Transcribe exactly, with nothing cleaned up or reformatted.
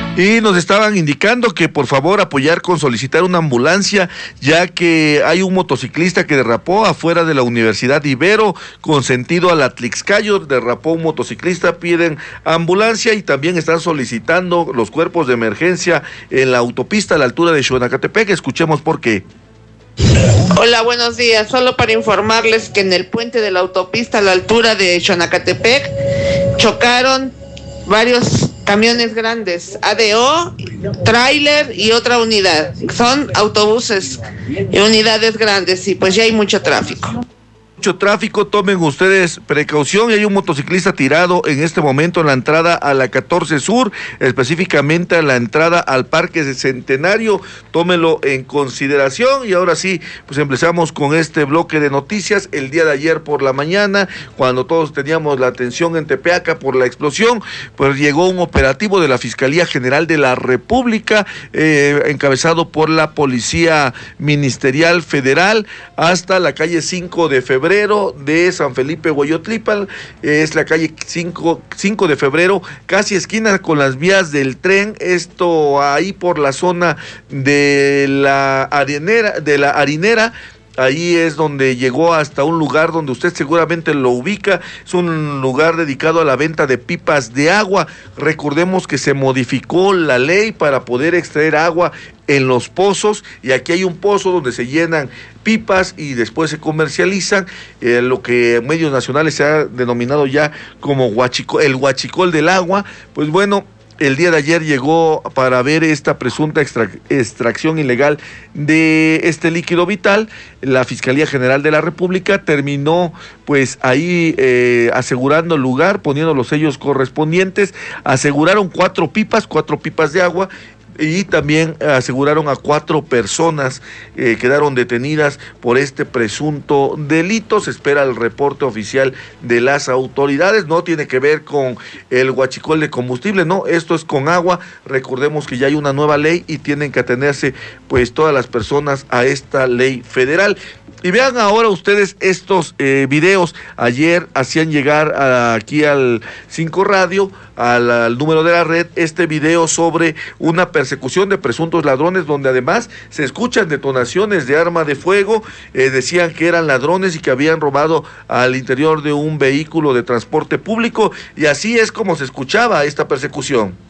Y nos estaban indicando que por favor apoyar con solicitar una ambulancia, ya que hay un motociclista que derrapó afuera de la Universidad Ibero con sentido al Atlixcayo, derrapó un motociclista, piden ambulancia y también están solicitando los cuerpos de emergencia en la autopista a la altura de Xonacatepec. Escuchemos por qué. Hola, buenos días. Solo para informarles que en el puente de la autopista a la altura de Xonacatepec chocaron varios camiones grandes, A D O, tráiler y otra unidad. Son autobuses y unidades grandes y pues ya hay mucho tráfico. Mucho tráfico, tomen ustedes precaución. Y hay un motociclista tirado en este momento en la entrada a la catorce Sur, específicamente a la entrada al Parque Centenario. Tómelo en consideración. Y ahora sí, pues empezamos con este bloque de noticias. El día de ayer por la mañana, cuando todos teníamos la atención en Tepeaca por la explosión, pues llegó un operativo de la Fiscalía General de la República, eh, encabezado por la Policía Ministerial Federal, hasta la calle cinco de febrero de San Felipe Hueyotlipan. Es la calle cinco de febrero, casi esquina con las vías del tren, esto ahí por la zona de la arenera, de la harinera. Ahí es donde llegó hasta un lugar donde usted seguramente lo ubica. Es un lugar dedicado a la venta de pipas de agua. Recordemos que se modificó la ley para poder extraer agua en los pozos, y aquí hay un pozo donde se llenan pipas y después se comercializan, eh, lo que en medios nacionales se ha denominado ya como huachico, el huachicol del agua. Pues bueno, el día de ayer llegó para ver esta presunta extra, extracción ilegal de este líquido vital. La Fiscalía General de la República terminó pues ahí eh, asegurando el lugar, poniendo los sellos correspondientes. Aseguraron cuatro pipas, cuatro pipas de agua, y también aseguraron a cuatro personas, eh, quedaron detenidas por este presunto delito. Se espera el reporte oficial de las autoridades. No tiene que ver con el huachicol de combustible, no, esto es con agua. Recordemos que ya hay una nueva ley y tienen que atenerse pues todas las personas a esta ley federal. Y vean ahora ustedes estos eh, videos. Ayer hacían llegar a, aquí al cinco Radio, al, al número de la red, este video sobre una persecución de presuntos ladrones, donde además se escuchan detonaciones de arma de fuego. Eh, decían que eran ladrones y que habían robado al interior de un vehículo de transporte público, y así es como se escuchaba esta persecución.